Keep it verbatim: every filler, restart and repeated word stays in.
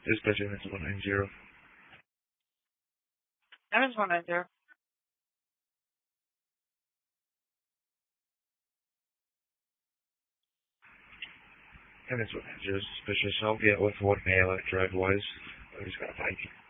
Dispatcher, that's one nine zero. That is one nine zero. And that's one nine zero. Suspicious. I'll get with what male at Dreadwise. He's got a bike.